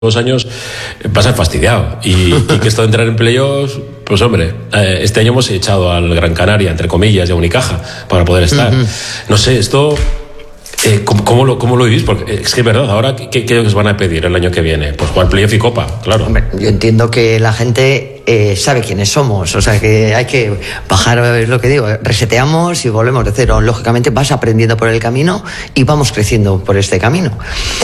2 años vas a ser fastidiado y que esto de entrar en playoffs, pues hombre, este año hemos echado al Gran Canaria, entre comillas, y a Unicaja para poder estar. No sé, esto ¿cómo lo vivís? Porque es que es verdad, ahora ¿qué os van a pedir el año que viene? Pues jugar playoff y copa, claro. Hombre, yo entiendo que la gente sabe quiénes somos, o sea que hay que bajar, es lo que digo, reseteamos y volvemos de cero. Lógicamente vas aprendiendo por el camino y vamos creciendo por este camino.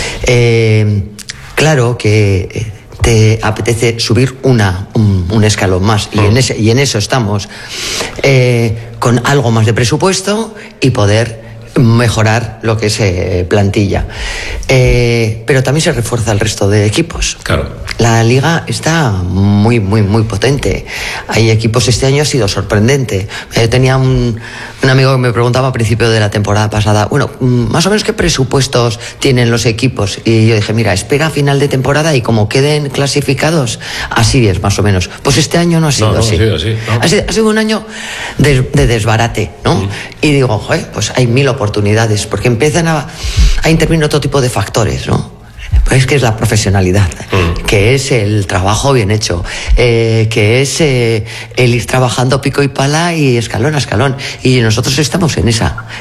Claro que te apetece subir un escalón más y en eso estamos, con algo más de presupuesto y poder mejorar lo que es plantilla, pero también se refuerza el resto de equipos. Claro. La liga está muy potente. Hay equipos, este año ha sido sorprendente. Tenía un amigo que me preguntaba a principio de la temporada pasada, bueno, más o menos qué presupuestos tienen los equipos, y yo dije, mira, espera a final de temporada y como queden clasificados, así es más o menos. Pues este año no ha sido así. Ha sido un año de desbarate, ¿no? Y digo, joder, pues hay 1000 oportunidades, porque empiezan a intervenir otro tipo de factores, ¿no? Pues que es la profesionalidad, que es el trabajo bien hecho, que es el ir trabajando pico y pala y escalón a escalón. Y nosotros estamos en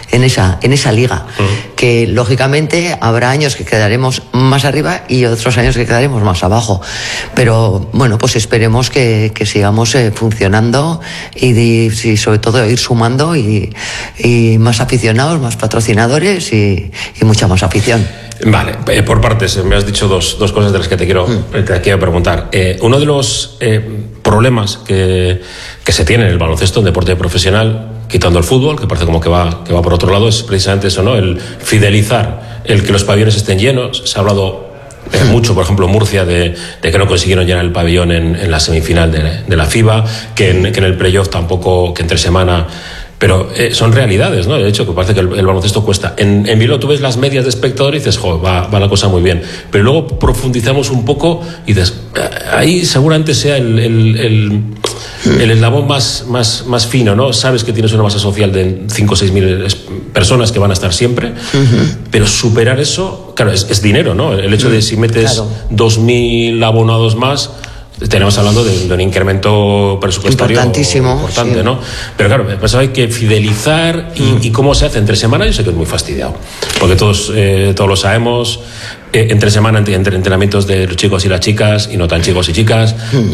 esa liga, que lógicamente habrá años que quedaremos más arriba y otros años que quedaremos más abajo. Pero bueno, pues esperemos que sigamos funcionando y sobre todo ir sumando y más aficionados, más patrocinadores y mucha más afición. Vale, por partes, me has dicho dos cosas de las que te quiero preguntar. Uno de los problemas que se tiene en el baloncesto, en deporte profesional, quitando el fútbol, que parece como que va por otro lado, es precisamente eso, ¿no? El fidelizar, el que los pabellones estén llenos. Se ha hablado mucho, por ejemplo, en Murcia, de que no consiguieron llenar el pabellón en la semifinal de la FIBA, que en el playoff tampoco, que entre semana. Pero son realidades, ¿no? De hecho, que parece que el baloncesto cuesta. En Bilbao tú ves las medias de espectadores y dices, joder, va la cosa muy bien. Pero luego profundizamos un poco y dices, ahí seguramente sea el eslabón más fino, ¿no? Sabes que tienes una masa social de 5 o 6 mil personas que van a estar siempre, pero superar eso, claro, es dinero, ¿no? El hecho de si metes 2.000 abonados más, tenemos hablando de un incremento presupuestario importante, ¿no? Pero claro, pues hay que fidelizar y cómo se hace entre semana. Yo sé que es muy fastidiado, porque todos lo sabemos. Entre semana, entre entrenamientos de los chicos y las chicas, y no tan chicos y chicas,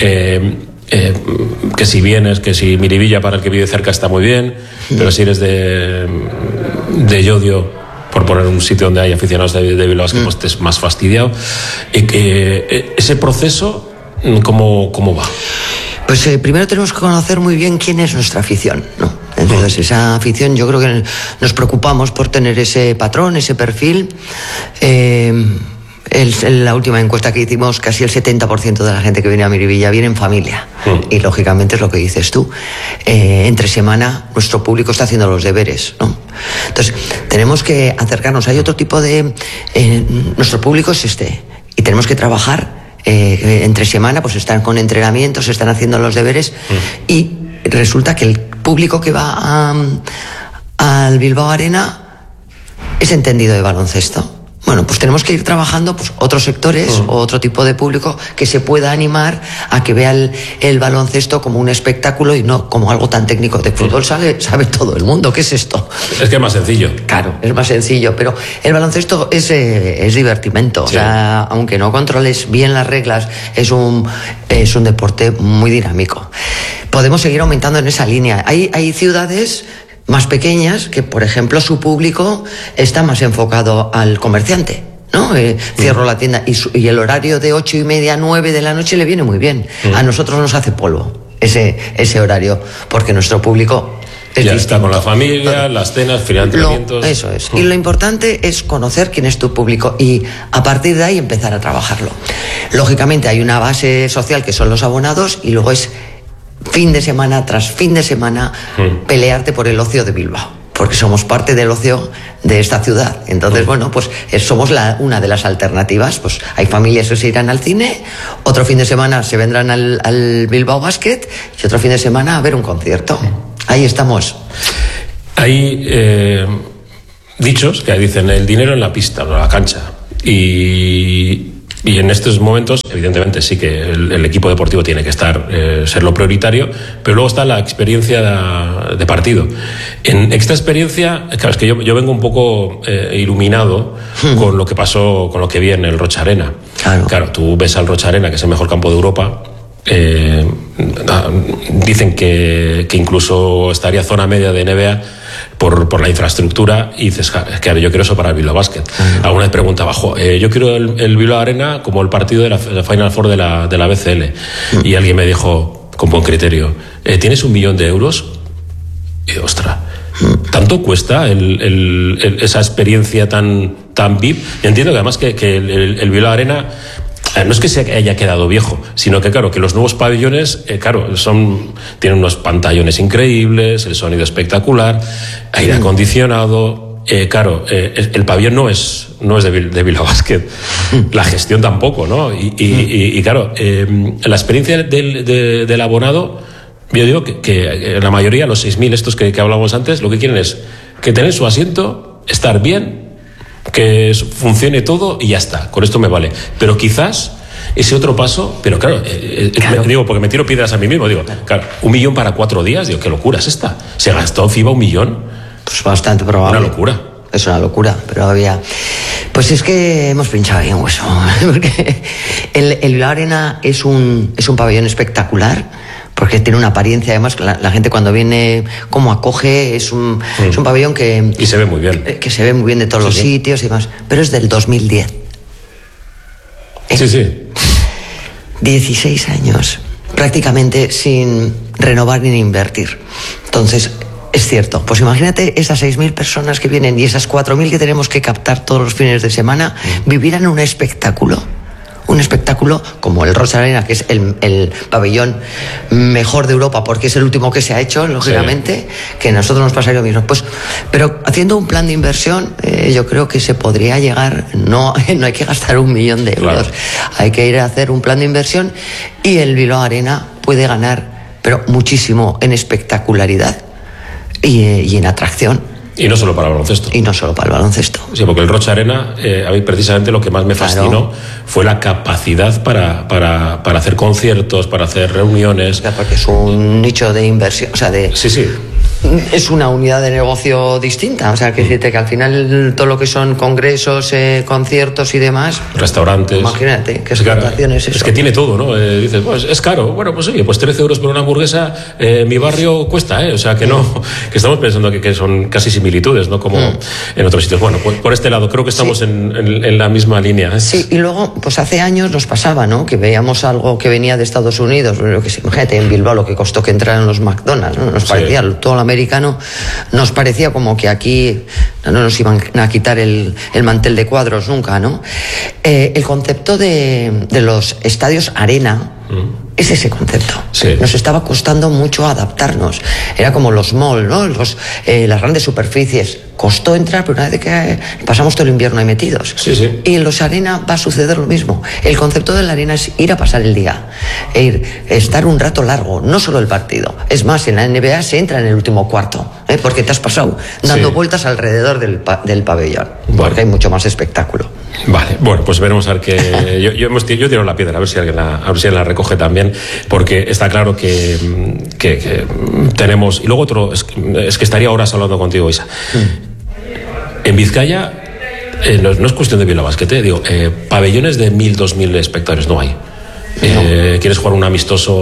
que si vienes, que si Miribilla para el que vive cerca está muy bien, pero si eres de Llodio, por poner un sitio donde hay aficionados de Bilbao, que pues estés más fastidiado. Y que ese proceso, ¿cómo va? Pues primero tenemos que conocer muy bien quién es nuestra afición, ¿no? Entonces esa afición, yo creo que nos preocupamos por tener ese patrón, ese perfil. En la última encuesta que hicimos, casi el 70% de la gente que viene a Miribilla viene en familia. Y lógicamente es lo que dices tú. Entre semana nuestro público está haciendo los deberes, ¿no? Entonces tenemos que acercarnos. Hay otro tipo de... nuestro público es y tenemos que trabajar. Entre semana pues están con entrenamientos, están haciendo los deberes, y resulta que el público que va al Bilbao Arena es entendido de baloncesto. Bueno, pues tenemos que ir trabajando pues otros sectores o otro tipo de público que se pueda animar a que vea el baloncesto como un espectáculo y no como algo tan técnico. De fútbol sabe todo el mundo. ¿Qué es esto? Es que es más sencillo. Claro, es más sencillo, pero el baloncesto es divertimento. Sí. O sea, aunque no controles bien las reglas, es un deporte muy dinámico. Podemos seguir aumentando en esa línea. Hay ciudades más pequeñas que, por ejemplo, su público está más enfocado al comerciante, ¿no? Cierro la tienda y el horario de 8:30 a 9 de la noche le viene muy bien. A nosotros nos hace polvo ese horario, porque nuestro público es ya distinto. Está con la familia, las cenas, entrenamientos. Eso es. Y lo importante es conocer quién es tu público y a partir de ahí empezar a trabajarlo. Lógicamente hay una base social que son los abonados, y luego es fin de semana tras fin de semana pelearte por el ocio de Bilbao, porque somos parte del ocio de esta ciudad. Entonces, bueno, pues somos una de las alternativas. Pues hay familias que se irán al cine, otro fin de semana se vendrán al Bilbao Basket y otro fin de semana a ver un concierto. Ahí estamos. Hay dichos que dicen el dinero en la pista, en la cancha, y Y en estos momentos, evidentemente, sí que el equipo deportivo tiene que estar, ser lo prioritario, pero luego está la experiencia de partido. En esta experiencia, claro, es que yo vengo un poco iluminado con lo que pasó, con lo que vi en el Rocha Arena. Claro, tú ves al Rocha Arena, que es el mejor campo de Europa. Dicen que incluso estaría zona media de NBA por la infraestructura, y dices, claro, yo quiero eso para el Bilbao Basket. Alguna vez preguntaba, yo quiero el Bilbao Arena como el partido de la Final Four de la BCL. Y alguien me dijo, con buen criterio, ¿tienes 1 millón de euros? Y ostras, ¿tanto cuesta esa experiencia tan VIP? Y entiendo que además que el Bilbao Arena no es que se haya quedado viejo, sino que claro, que los nuevos pabellones, tienen unos pantallones increíbles, el sonido espectacular, aire acondicionado. El pabellón no es de Bilbao Basket, la gestión tampoco, ¿no? Y claro, la experiencia del abonado, yo digo que la mayoría, los 6.000 estos que hablábamos antes, lo que quieren es que tener su asiento, estar bien, que funcione todo y ya está, con esto me vale. Pero quizás ese otro paso, pero claro, digo, porque me tiro piedras a mí mismo, digo, claro, 1 millón para 4 días, digo, qué locura es esta. ¿Se gastó FIBA 1 millón? Pues bastante probable. Una locura. Es una locura, pero había... Pues es que hemos pinchado ahí un hueso, porque el Bilbao Arena es un pabellón espectacular, porque tiene una apariencia, además, la gente cuando viene, como acoge, es un pabellón que... Y se ve muy bien. Que se ve muy bien de todos los sitios y demás, pero es del 2010. Sí. 16 años, prácticamente sin renovar ni invertir. Entonces, es cierto, pues imagínate esas 6.000 personas que vienen y esas 4.000 que tenemos que captar todos los fines de semana, vivirán un espectáculo como el Rocha Arena, que es el pabellón mejor de Europa, porque es el último que se ha hecho, lógicamente, que a nosotros nos pasaría lo mismo. Pues, pero haciendo un plan de inversión, yo creo que se podría llegar, no hay que gastar 1 millón de euros, hay que ir a hacer un plan de inversión, y el Bilbao Arena puede ganar, pero muchísimo en espectacularidad y en atracción. Y no solo para el baloncesto. Sí, porque el Rocha Arena, a mí precisamente lo que más me fascinó fue la capacidad para hacer conciertos, para hacer reuniones. Porque es un nicho de inversión, o sea, Sí. Es una unidad de negocio distinta, o sea, que al final todo lo que son congresos, conciertos y demás, restaurantes, imagínate qué explotación es eso. Es que tiene todo, ¿no? Dices, pues es caro, bueno, pues oye, pues 13 euros por una hamburguesa, mi barrio cuesta, o sea, que no, que estamos pensando que son casi similitudes, ¿no? Como en otros sitios. Bueno, pues por este lado creo que estamos en la misma línea. Sí, y luego, pues hace años nos pasaba, ¿no? Que veíamos algo que venía de Estados Unidos, imagínate en Bilbao lo que costó que entraran los McDonald's, ¿no? Nos parecía todo lo americano, nos parecía como que aquí no nos iban a quitar el mantel de cuadros nunca, ¿no? El concepto de los estadios arena es ese concepto. Sí. Nos estaba costando mucho adaptarnos. Era como los malls, ¿no? Las grandes superficies. Costó entrar, pero una vez que pasamos todo el invierno ahí metidos. Sí. Y en los arena va a suceder lo mismo. El concepto de la arena es ir a pasar el día, estar un rato largo, no solo el partido. Es más, en la NBA se entra en el último cuarto, porque te has pasado dando vueltas alrededor del pabellón, porque hay mucho más espectáculo. Vale, bueno, pues veremos a ver que yo tiro la piedra, a ver si alguien la recoge también, porque está claro que tenemos. Y luego otro, es que estaría horas hablando contigo, Isa. En Vizcaya, no es cuestión de Bilbao Basket, digo, pabellones de 1.000, 2.000 espectadores no hay. No. ¿Quieres jugar un amistoso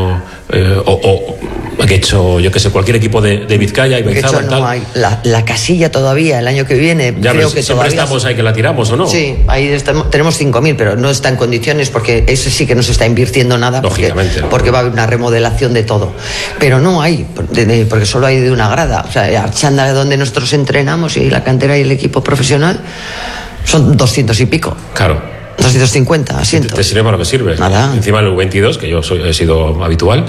o que he hecho, yo que sé, cualquier equipo de Vizcaya y Benzaba y tal? Hay. La casilla todavía, el año que viene, ya, creo que siempre todavía... estamos ahí que la tiramos, ¿o no? Sí, ahí tenemos 5.000, pero no está en condiciones porque ese sí que no se está invirtiendo nada. Lógicamente. Porque va a haber una remodelación de todo. Pero no hay, porque solo hay de una grada. O sea, Archanda, donde nosotros entrenamos, y la cantera y el equipo profesional, son 200 y pico. Claro. 250 asientos. ¿Te sirve para lo que sirve? Nada. Encima el U22, que yo he sido habitual,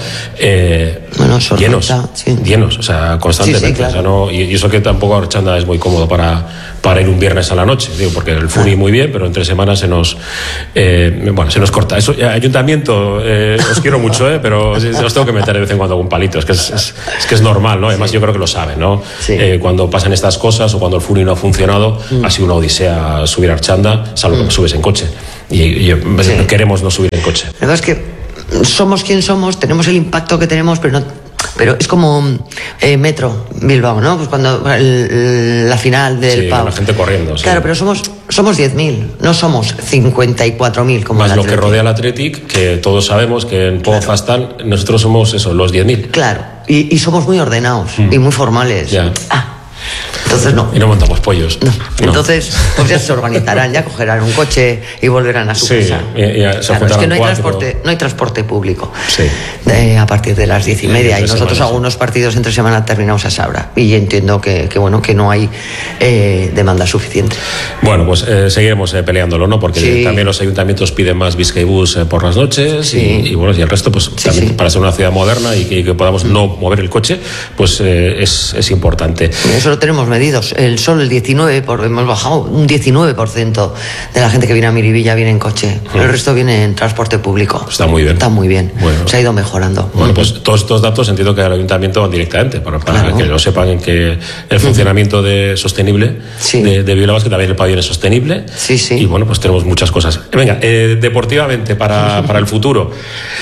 llenos, o sea, constantemente. Sí, claro. O sea, y eso que tampoco Archanda es muy cómodo para ir un viernes a la noche, digo, porque el Funi muy bien, pero entre semanas se nos corta. Eso, ayuntamiento, os quiero mucho, pero os tengo que meter de vez en cuando algún palito, es que es normal, ¿no? Además yo creo que lo saben, ¿no? Sí. Cuando pasan estas cosas o cuando el Funi no ha funcionado, ha sido una odisea subir a Archanda, salvo que subes en coche. y queremos no subir en coche. La verdad es que somos quien somos, tenemos el impacto que tenemos, pero es como Metro Bilbao, ¿no? Pues cuando la final del Pau. La gente corriendo. Sí. Claro, pero somos 10.000, no somos 54.000 como más el lo que rodea al Athletic, que todos sabemos que en Poza están, nosotros somos eso, los 10.000. Claro, y somos muy ordenados y muy formales. Ya. Entonces no. Y no montamos pollos. No. Entonces, pues ya se organizarán, ya cogerán un coche y volverán a su casa. Ya se claro, es que no hay transporte público. Sí. A partir de las 10:30. Y nosotros algunos partidos entre semana terminamos a esa hora. Y entiendo que no hay demanda suficiente. Bueno, pues seguiremos peleándolo, ¿no? Porque también los ayuntamientos piden más Bizkaibus por las noches y bueno, y el resto, pues también para ser una ciudad moderna y que podamos no mover el coche, pues es importante. Eso lo tenemos medidos. Solo el 19, hemos bajado un 19% de la gente que viene a Miribilla viene en coche. El resto viene en transporte público. Está muy bien. Está muy bien. Bueno. Se ha ido mejorando. Bueno, pues todos estos datos entiendo que al ayuntamiento van directamente para que lo sepan, que el funcionamiento sostenible de Bilbao Basket, también el pabellón es sostenible. Sí. Y bueno, pues tenemos muchas cosas. Venga, deportivamente para el futuro.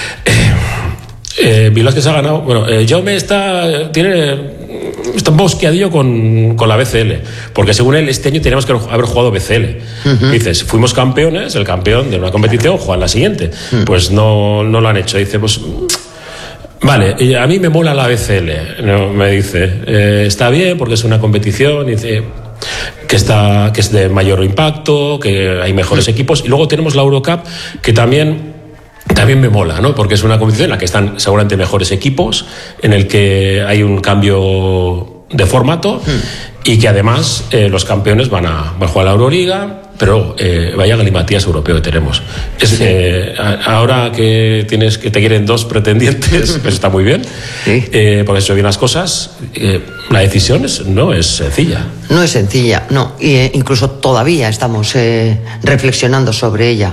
Bilbao Basket se ha ganado. Bueno, Jaume está bosqueadillo con la BCL, porque según él este año teníamos que haber jugado BCL. Dices, fuimos campeones, el campeón de una competición juega en la siguiente. Pues no lo han hecho. Dice, pues vale, a mí me mola la BCL, ¿no? Me dice, está bien porque es una competición, dice que es de mayor impacto, que hay mejores equipos, y luego tenemos la Eurocup, que también me mola, ¿no? Porque es una competición en la que están seguramente mejores equipos, en el que hay un cambio de formato y que además los campeones van a jugar a la Euroliga, pero vaya galimatías europeo que tenemos. Ahora que te quieren dos pretendientes, pues está muy bien, porque has hecho bien las cosas. La decisión no es sencilla. No es sencilla, no. Incluso todavía estamos reflexionando sobre ella.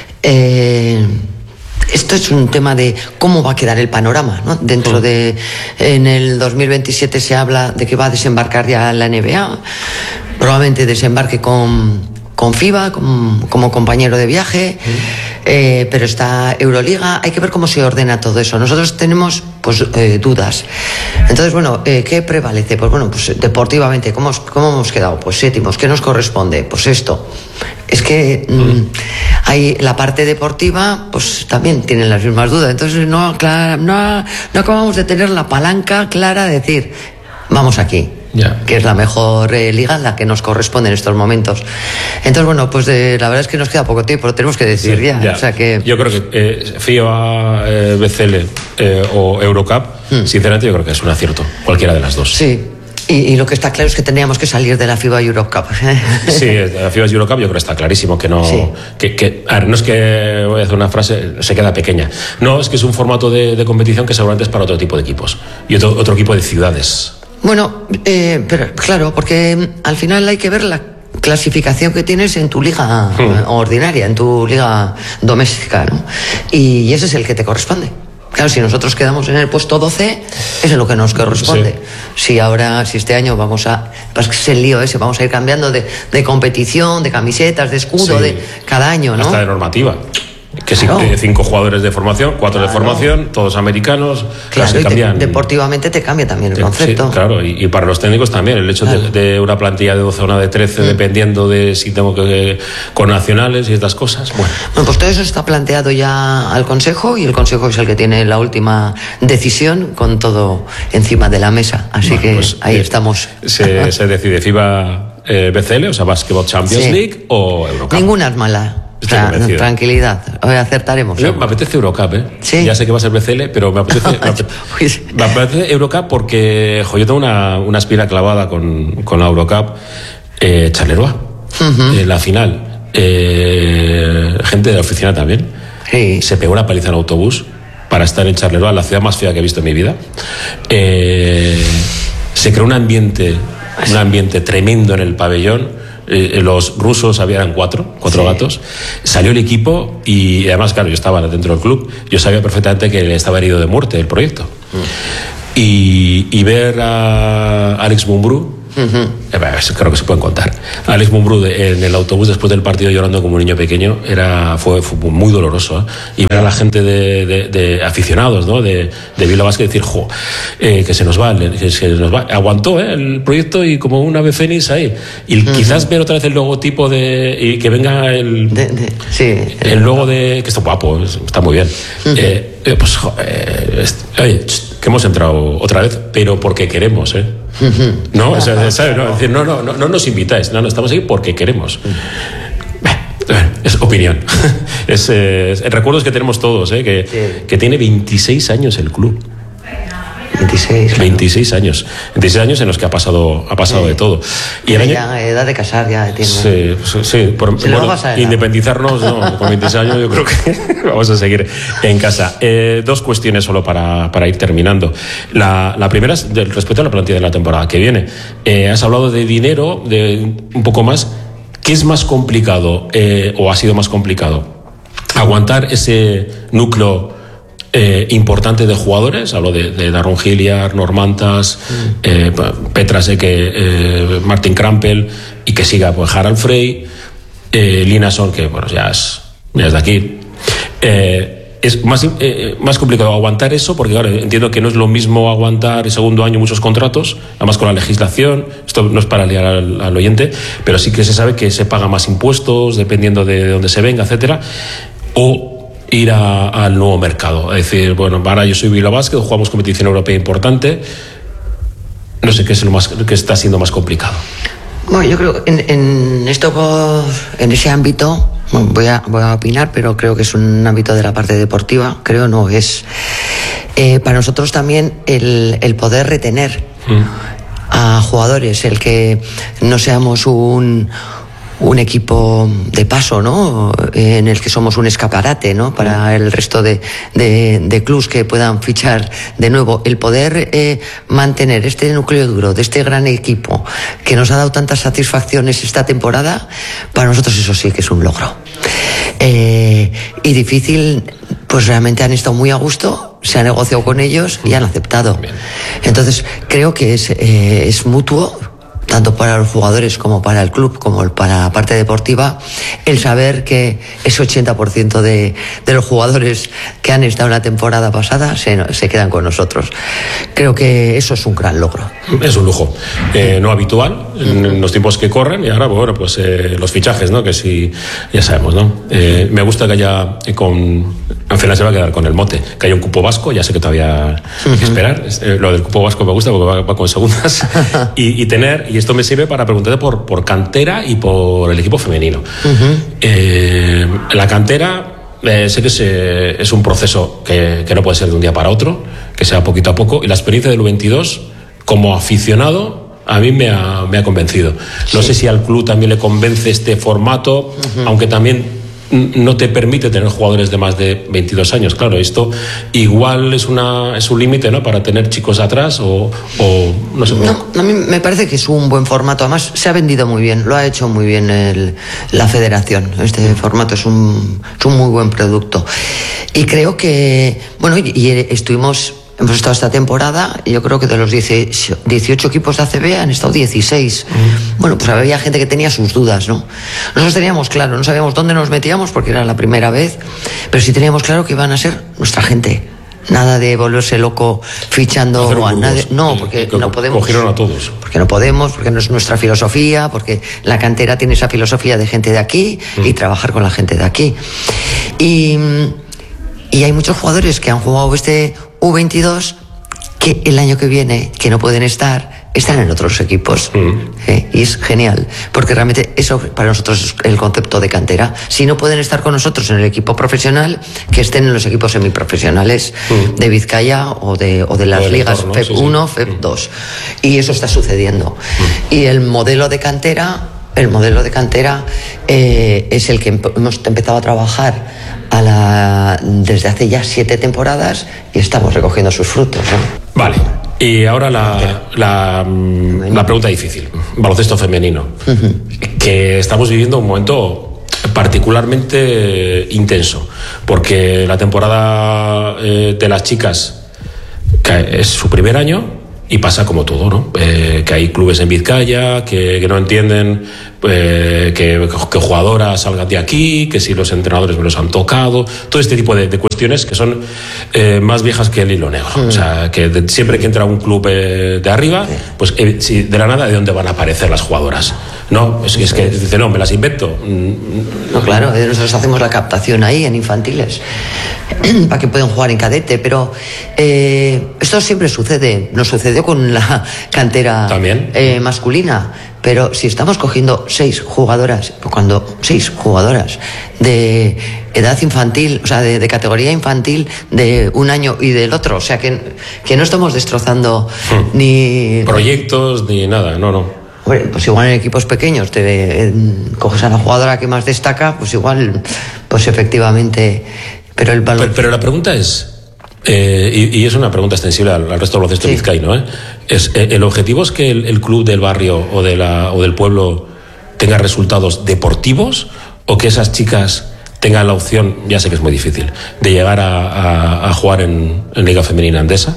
Esto es un tema de cómo va a quedar el panorama, ¿no? En el 2027 se habla de que va a desembarcar ya la NBA, probablemente desembarque con FIBA como compañero de viaje, pero está Euroliga, hay que ver cómo se ordena todo eso. Nosotros tenemos dudas. Entonces, bueno, ¿qué prevalece? Pues bueno, pues deportivamente, ¿cómo hemos quedado? Pues séptimos. ¿Qué nos corresponde? Pues esto. Es que hay la parte deportiva, pues también tienen las mismas dudas. Entonces no acabamos de tener la palanca clara de decir, vamos aquí. Que es la mejor liga, la que nos corresponde en estos momentos. Entonces, bueno, pues la verdad es que nos queda poco tiempo, lo tenemos que decir ya. O sea que... Yo creo que FIBA, BCL o Eurocup, sinceramente yo creo que es un acierto, cualquiera de las dos. Sí. Y lo que está claro es que teníamos que salir de la FIBA Eurocup. Sí, la FIBA Eurocup yo creo que está clarísimo que no... Sí. A ver, no es que voy a hacer una frase, se queda pequeña. No, es que es un formato de competición que seguramente es para otro tipo de equipos y otro tipo de ciudades. Bueno, pero claro, porque al final hay que ver la clasificación que tienes en tu liga ordinaria, en tu liga doméstica, ¿no? Y ese es el que te corresponde. Claro, si nosotros quedamos en el puesto 12, eso es lo que nos corresponde. Sí. Si este año pues es el lío ese, vamos a ir cambiando de competición, de camisetas, de escudo, de cada año, ¿no? Hasta de normativa. Que claro. 5 jugadores de formación, 4 de formación, todos americanos. Claro, y deportivamente te cambia también el concepto. Sí, claro, y para los técnicos también. El hecho de una plantilla de 12 o una de 13, dependiendo de si tengo que con nacionales y estas cosas. Bueno, pues todo eso está planteado ya al Consejo, y el Consejo es el que tiene la última decisión con todo encima de la mesa. Así que pues, ahí estamos. Se decide FIBA BCL, o sea, Basketball Champions League o Eurocup. Ninguna es mala. Tranquilidad, hoy acertaremos. Me apetece Eurocup, ¿Sí? Ya sé que va a ser BCL, pero me apetece Eurocup porque yo tengo una espina clavada con la Eurocup. Charleroi, la final, gente de la oficina también. Sí. Se pegó una paliza en autobús para estar en Charleroi, la ciudad más fea que he visto en mi vida. Se creó un ambiente tremendo en el pabellón. Los rusos habían cuatro gatos. Salió el equipo y además, claro, yo estaba dentro del club, yo sabía perfectamente que estaba herido de muerte el proyecto. Y ver a Alex Mumbrú Creo que se pueden contar. Alex Mumbrú en el autobús después del partido llorando como un niño pequeño fue muy doloroso, y ver a la gente de aficionados, ¿no? de Bilbao Basket decir, que se nos va, aguantó el proyecto y como un ave fénix ahí, y quizás ver otra vez el logotipo y que venga el logo que está guapo, está muy bien. Oye, que hemos entrado otra vez, pero porque queremos, ¿no? O sea, ¿sabes? No, es decir, no nos invitáis, no, estamos aquí porque queremos. Es opinión. Es recuerdos que tenemos todos, que tiene 26 años el club. 26 años. 26 años en los que ha pasado de todo. Y el ya edad de casar ya tiene. Sí. Independizarnos, no, con 26 años yo creo que vamos a seguir en casa. 2 cuestiones solo para ir terminando. La primera es respecto a la plantilla de la temporada que viene. Has hablado de dinero, de un poco más. ¿Qué es más complicado o ha sido más complicado? Aguantar ese núcleo importante de jugadores, hablo de Darron Hilliard, Normantas, Petrasek, Martin Krampel, y que siga pues Harald Frey, Linason, que bueno, ya es de aquí. Es más complicado aguantar eso, porque claro, entiendo que no es lo mismo aguantar el segundo año muchos contratos, además con la legislación, esto no es para liar al oyente, pero sí que se sabe que se paga más impuestos dependiendo de dónde se venga, etcétera, o ir al nuevo mercado, es decir, bueno, ahora yo soy Bilbao Basket, jugamos competición europea importante, no sé qué es que está siendo más complicado. Bueno, yo creo en en ese ámbito, bueno, voy a opinar, pero creo que es un ámbito de la parte deportiva, es para nosotros también el poder retener a jugadores, el que no seamos un equipo de paso, ¿no? En el que somos un escaparate, ¿no? Para el resto de clubs que puedan fichar de nuevo. El poder mantener este núcleo duro de este gran equipo que nos ha dado tantas satisfacciones esta temporada, para nosotros eso sí que es un logro. Y difícil, pues realmente han estado muy a gusto, se ha negociado con ellos y han aceptado. Entonces creo que es mutuo, tanto para los jugadores como para el club, como para la parte deportiva, el saber que ese 80% de los jugadores que han estado en la temporada pasada se quedan con nosotros. Creo que eso es un gran logro. Es un lujo, no habitual en los tiempos que corren, y ahora, bueno, pues los fichajes, ¿no? Que sí, ya sabemos, ¿no? Me gusta que haya al final se va a quedar con el mote, que haya un cupo vasco, ya sé que todavía hay que esperar. Lo del cupo vasco me gusta porque va con segundas. Y esto me sirve para preguntarte por cantera y por el equipo femenino. La cantera, sé que es un proceso que no puede ser de un día para otro, que sea poquito a poco, y la experiencia del U22 como aficionado a mí me ha convencido. No sé si al club también le convence este formato, aunque también no te permite tener jugadores de más de 22 años. Claro, esto igual es un límite, ¿no? Para tener chicos atrás o no sé. No, a mí me parece que es un buen formato. Además, se ha vendido muy bien, lo ha hecho muy bien la federación. Este formato es un muy buen producto. Y creo que, bueno, hemos estado esta temporada, y yo creo que de los 18 equipos de ACB han estado 16. Bueno, pues había gente que tenía sus dudas, ¿no? Nosotros teníamos claro, no sabíamos dónde nos metíamos porque era la primera vez, pero sí teníamos claro que iban a ser nuestra gente. Nada de volverse loco fichando a nadie. No, porque no podemos. Cogieron a todos. Porque no podemos, porque no es nuestra filosofía, porque la cantera tiene esa filosofía de gente de aquí y trabajar con la gente de aquí. Y hay muchos jugadores que han jugado este U22 que el año que viene, que no pueden están en otros equipos. Y es genial, porque realmente eso para nosotros es el concepto de cantera. Si no pueden estar con nosotros en el equipo profesional, que estén en los equipos semiprofesionales de Vizcaya o de las ligas FEP 1, FEP 2. Y eso está sucediendo. Y el modelo de cantera es el que hemos empezado a trabajar desde hace ya 7 temporadas y estamos recogiendo sus frutos, ¿no? Vale. Y ahora la pregunta difícil, baloncesto femenino, que estamos viviendo un momento particularmente intenso, porque la temporada de las chicas es su primer año, y pasa como todo, ¿no? Que hay clubes en Vizcaya que no entienden que jugadoras salgan de aquí, que si los entrenadores me los han tocado, todo este tipo de cuestiones que son más viejas que el hilo negro. O sea, que siempre que entra un club de arriba, pues si de la nada, ¿de dónde van a aparecer las jugadoras? No, es que dice, no, me las invento. No, claro, nosotros hacemos la captación ahí en infantiles para que puedan jugar en cadete, pero esto siempre sucede. Nos sucedió con la cantera también masculina, pero si estamos cogiendo 6 jugadoras de edad infantil, o sea, de categoría infantil de un año y del otro, o sea, que no estamos destrozando ni proyectos ni nada, no. Pues igual en equipos pequeños coges a la jugadora que más destaca, pues igual, pues efectivamente, pero el valor... Pero la pregunta es, y es una pregunta extensible al resto del baloncesto vizcaíno, ¿el objetivo es que el club del barrio o del pueblo tenga resultados deportivos, o que esas chicas tengan la opción, ya sé que es muy difícil, de llegar a jugar en Liga Femenina Endesa?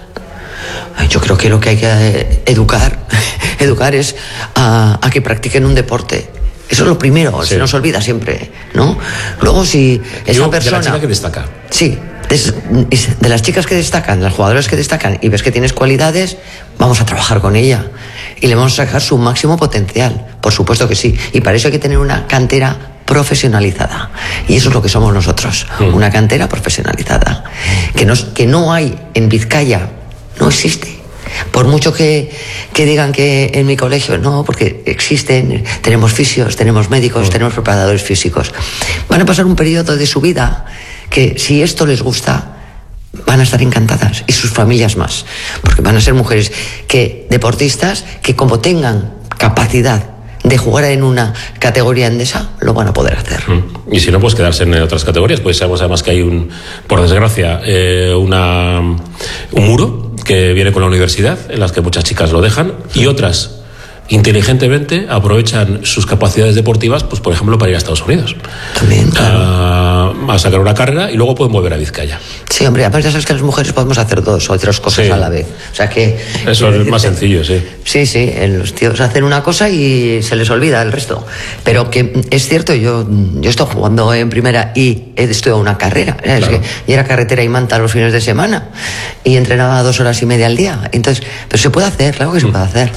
Yo creo que lo que hay que educar es a que practiquen un deporte. Eso es lo primero, se nos olvida siempre, ¿no? Luego, si esa persona... De la chica que destaca. Sí, de las chicas que destacan, las jugadoras que destacan, y ves que tienes cualidades, vamos a trabajar con ella y le vamos a sacar su máximo potencial, por supuesto que sí. Y para eso hay que tener una cantera profesionalizada, y eso es lo que somos nosotros, una cantera profesionalizada que no hay en Vizcaya, no existe. Por mucho que digan que en mi colegio no, porque existen, tenemos fisios, tenemos médicos, tenemos preparadores físicos. Van a pasar un periodo de su vida que, si esto les gusta, van a estar encantadas, y sus familias más, porque van a ser mujeres deportistas que, como tengan capacidad de jugar en una categoría endesa, lo van a poder hacer. Y si no, pues quedarse en otras categorías. Pues sabemos además que hay por desgracia, un muro que viene con la universidad, en las que muchas chicas lo dejan, y otras inteligentemente aprovechan sus capacidades deportivas, pues por ejemplo, para ir a Estados Unidos. También, claro. A sacar una carrera y luego pueden volver a Vizcaya. Sí, hombre, además ya sabes que las mujeres podemos hacer 2 o 3 cosas a la vez. O sea que... Eso es más sencillo, sí. Sí, los tíos hacen una cosa y se les olvida el resto. Pero que es cierto, yo estoy jugando en primera y he estudiado una carrera. Claro. Es que yo era carretera y manta los fines de semana y entrenaba 2 horas y media al día. Entonces, pero se puede hacer, claro que se puede hacer.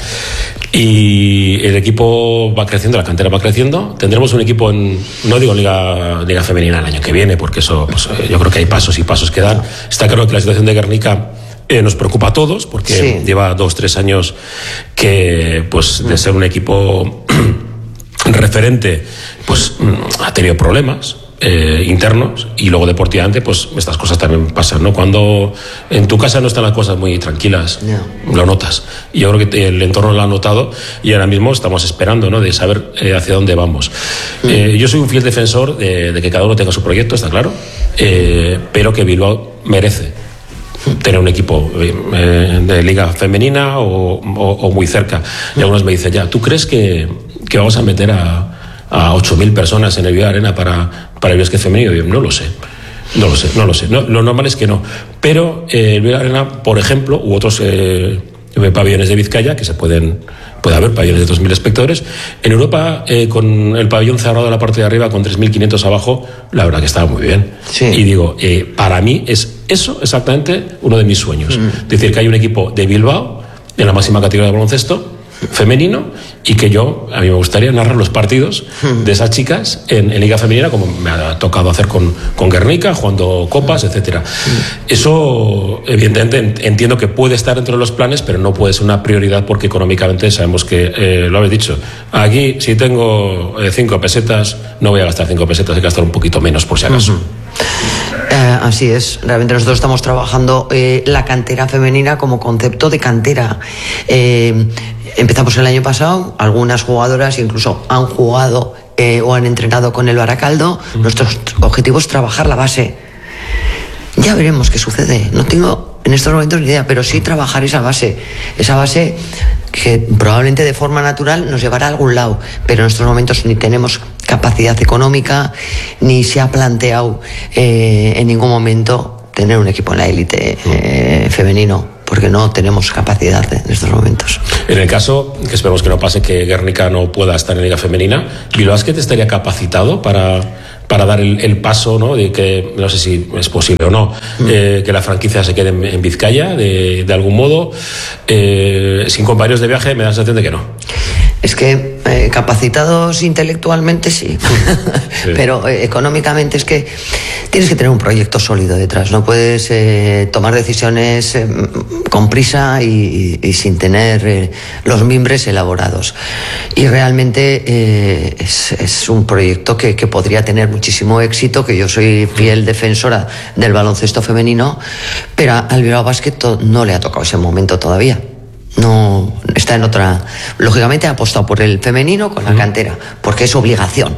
Y el equipo va creciendo, la cantera va creciendo. Tendremos un equipo no digo Liga Femenina el año que viene, porque eso, pues, yo creo que hay pasos y pasos que dar. Está claro que la situación de Guernica nos preocupa a todos, porque lleva 2-3 años que, pues, de ser un equipo referente, pues ha tenido problemas internos, y luego deportivamente, pues estas cosas también pasan, ¿no? Cuando en tu casa no están las cosas muy tranquilas, lo notas, y yo creo que el entorno lo ha notado, y ahora mismo estamos esperando, ¿no?, de saber hacia dónde vamos. Yo soy un fiel defensor de que cada uno tenga su proyecto, está claro, pero que Bilbao merece tener un equipo de liga femenina o muy cerca. Y algunos me dicen, ¿tú crees que vamos a meter a 8.000 personas en el Viva Arena para el básquet femenino? Yo no lo sé. Lo normal es que no. Pero el Viva Arena, por ejemplo, u otros pabellones de Vizcaya, que puede haber pabellones de 2.000 espectadores. En Europa, con el pabellón cerrado de la parte de arriba, con 3.500 abajo, la verdad que estaba muy bien. Sí. Y digo, para mí es eso exactamente uno de mis sueños. Es decir, que hay un equipo de Bilbao, en la máxima categoría de baloncesto femenino, y que a mí me gustaría narrar los partidos de esas chicas en Liga Femenina, como me ha tocado hacer con Guernica, jugando copas, etcétera. Eso, evidentemente, entiendo que puede estar dentro de los planes, pero no puede ser una prioridad, porque económicamente sabemos que, lo habéis dicho, aquí si tengo 5 pesetas, no voy a gastar 5 pesetas, hay que gastar un poquito menos por si acaso. Así es, realmente nosotros estamos trabajando la cantera femenina como concepto de cantera. Empezamos el año pasado, algunas jugadoras incluso han jugado o han entrenado con el Baracaldo. Nuestro objetivo es trabajar la base. Ya veremos qué sucede, no tengo en estos momentos ni idea, pero sí trabajar esa base que probablemente de forma natural nos llevará a algún lado, pero en estos momentos ni tenemos capacidad económica, ni se ha planteado en ningún momento tener un equipo en la élite femenino. porque no tenemos capacidad en estos momentos. En el caso, que esperemos que no pase, que Guernica no pueda estar en Liga Femenina, ¿Bilbao Basket estaría capacitado para dar el paso, ¿no? De que, no sé si es posible o no, que la franquicia se quede en Vizcaya de algún modo? Sin compañeros de viaje me da la sensación de que no. Es que capacitados intelectualmente sí, pero económicamente es que tienes que tener un proyecto sólido detrás. No puedes tomar decisiones con prisa y sin tener los mimbres elaborados. Y realmente es un proyecto que podría tener muchísimo éxito, que yo soy fiel defensora del baloncesto femenino, pero al Bilbao Basket no le ha tocado ese momento todavía. No, está en otra. Lógicamente ha apostado por el femenino con la cantera, porque es obligación.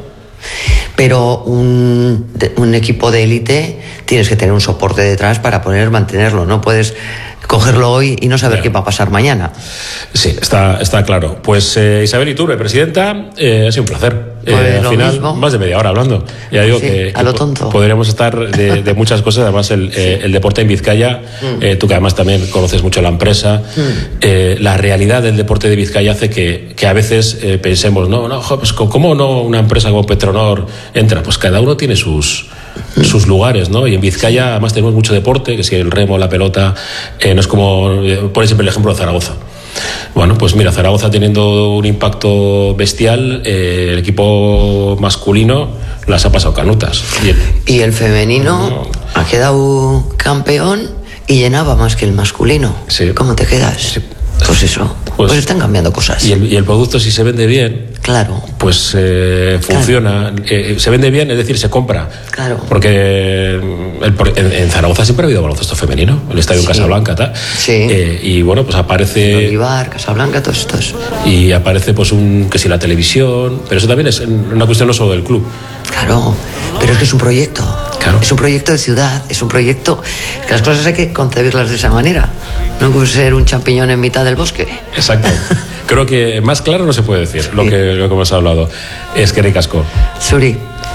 Pero un equipo de élite tienes que tener un soporte detrás para poder mantenerlo. No puedes cogerlo hoy y no saber qué va a pasar mañana. Sí, está claro. Pues Isabel Iturbe, presidenta, ha sido un placer. Al final, mismo. Más de media hora hablando. Ya digo sí, a lo tonto. Podríamos estar de muchas cosas. Además, el deporte en Vizcaya, tú que además también conoces mucho la empresa, la realidad del deporte de Vizcaya hace que a veces pensemos, pues ¿cómo no una empresa como Petronor entra? Pues cada uno tiene sus lugares, ¿no? Y en Vizcaya además tenemos mucho deporte, que si el remo, la pelota, no es como, pone siempre el ejemplo de Zaragoza. Bueno, pues mira, Zaragoza teniendo un impacto bestial, el equipo masculino las ha pasado canutas. Y el femenino ha quedado campeón y llenaba más que el masculino. Sí. ¿Cómo te quedas? Sí. Pues eso, pues están cambiando cosas. Y el producto, si se vende bien, claro, pues funciona. Claro. Se vende bien, es decir, se compra. Claro. Porque en Zaragoza siempre ha habido baloncesto femenino, el estadio en Casablanca, tal. Sí. Y bueno, pues aparece. Olivar, Casablanca, todos estos. Y aparece, pues, que si la televisión. Pero eso también es una cuestión no solo del club. Claro, pero es que es un proyecto. Claro. Es un proyecto de ciudad, es un proyecto que las cosas hay que concebirlas de esa manera. No puede ser un champiñón en mitad del bosque. Exacto. Creo que más claro no se puede decir lo que hemos hablado. Es que ricasco. Zuri.